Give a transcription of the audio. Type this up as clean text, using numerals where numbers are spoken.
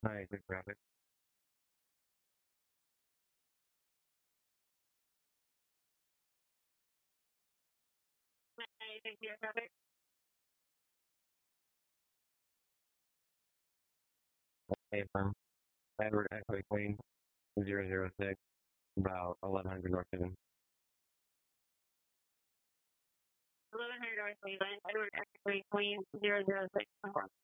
Hi, good traffic. Hi, thank you, traffic. Hey, Edward Echo Queen 006, about 1100 North Haven. 1100 North Haven, Edward Echo Queen 006.